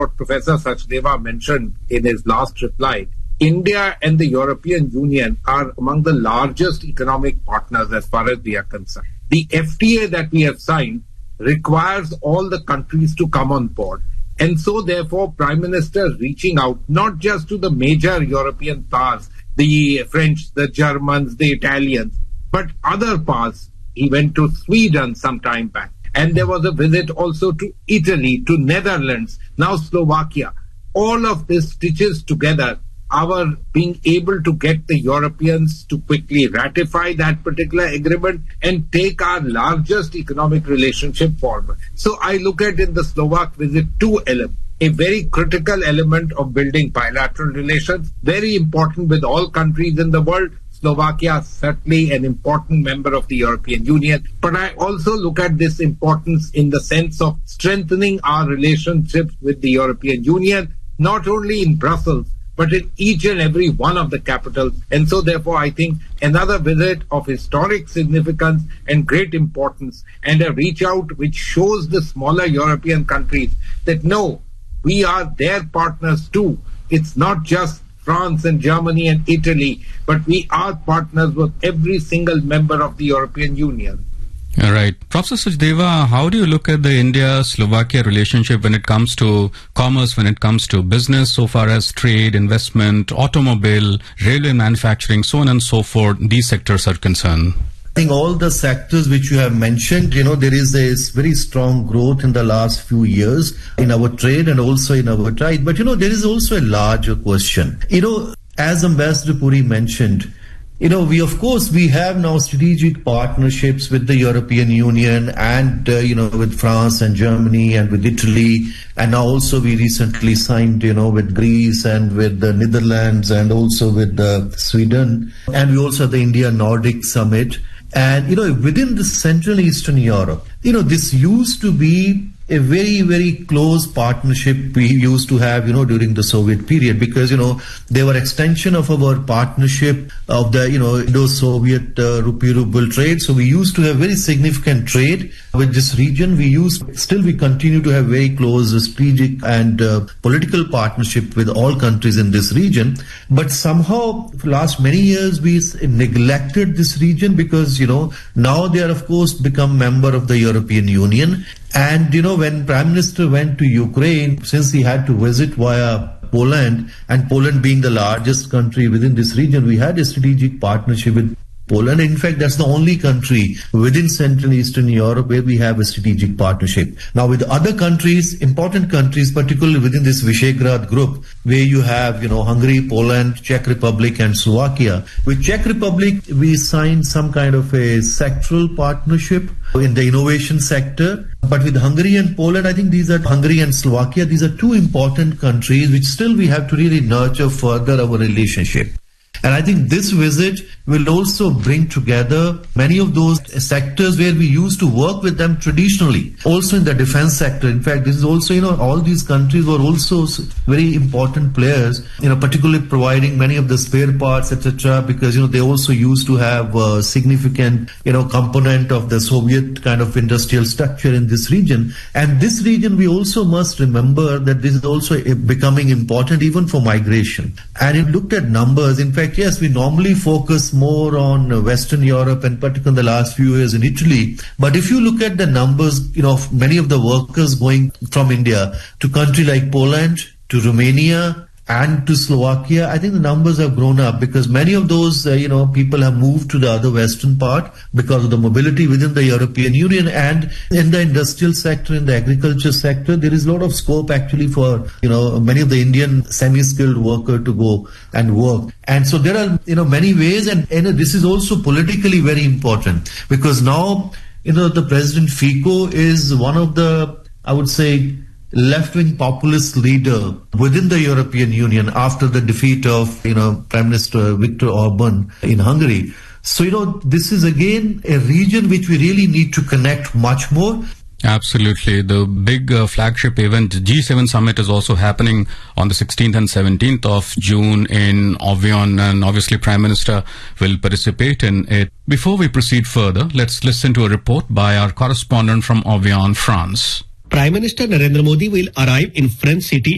what Professor Sachdeva mentioned in his last reply, India and the European Union are among the largest economic partners as far as we are concerned. The FTA that we have signed requires all the countries to come on board. And so, therefore, Prime Minister reaching out not just to the major European powers, the French, the Germans, the Italians, but other powers. He went to Sweden some time back. And there was a visit also to Italy, to Netherlands, now Slovakia. All of this stitches together our being able to get the Europeans to quickly ratify that particular agreement and take our largest economic relationship forward. So I look at in the Slovak visit two elements. A very critical element of building bilateral relations, very important with all countries in the world. Slovakia certainly an important member of the European Union. But I also look at this importance in the sense of strengthening our relationships with the European Union, not only in Brussels, but in each and every one of the capitals. And so, therefore, I think another visit of historic significance and great importance and a reach out which shows the smaller European countries that no, we are their partners too. It's not just France and Germany and Italy, but we are partners with every single member of the European Union. All right. Professor Sachdeva, how do you look at the India-Slovakia relationship when it comes to commerce, when it comes to business, so far as trade, investment, automobile, railway manufacturing, so on and so forth, these sectors are concerned? I think all the sectors which you have mentioned, there is a very strong growth in the last few years in our trade and also in our trade. But, there is also a larger question. As Ambassador Puri mentioned, we have now strategic partnerships with the European Union and, with France and Germany and with Italy. And now also we recently signed, with Greece and with the Netherlands and also with Sweden. And we also have the India-Nordic Summit. And, within the Central Eastern Europe, this used to be a very, very close partnership we used to have, during the Soviet period because, they were extension of our partnership of the, Indo-Soviet rupee-ruble trade. So we used to have very significant trade with this region. We continue to have very close strategic and political partnership with all countries in this region. But somehow, for the last many years, we neglected this region because, now they are, of course, become member of the European Union. And, when Prime Minister went to Ukraine, since he had to visit via Poland, and Poland being the largest country within this region, we had a strategic partnership with Poland. In fact, that's the only country within Central Eastern Europe where we have a strategic partnership. Now, with other countries, important countries, particularly within this Visegrad group, where you have, Hungary, Poland, Czech Republic, and Slovakia. With Czech Republic, we signed some kind of a sectoral partnership in the innovation sector. But with Hungary and Poland, I think Hungary and Slovakia, these are two important countries which still we have to really nurture further our relationship. And I think this visit will also bring together many of those sectors where we used to work with them traditionally. Also in the defense sector. In fact, this is also, all these countries were also very important players, particularly providing many of the spare parts, etc. because, they also used to have a significant, component of the Soviet kind of industrial structure in this region. And this region, we also must remember that this is also becoming important even for migration. And if you looked at numbers, in fact, yes, we normally focus more on Western Europe and particularly in the last few years in Italy. But if you look at the numbers, of many of the workers going from India to countries like Poland, to Romania, and to Slovakia, I think the numbers have grown up because many of those, people have moved to the other western part because of the mobility within the European Union. And in the industrial sector, in the agriculture sector, there is a lot of scope actually for, many of the Indian semi-skilled worker to go and work. And so there are, many ways. And this is also politically very important because now, the President Fico is one of the, I would say, left-wing populist leader within the European Union after the defeat of, Prime Minister Viktor Orban in Hungary. So, this is again a region which we really need to connect much more. Absolutely. The big flagship event, G7 Summit, is also happening on the 16th and 17th of June in Evian, and obviously Prime Minister will participate in it. Before we proceed further, let's listen to a report by our correspondent from Evian, France. Prime Minister Narendra Modi will arrive in French city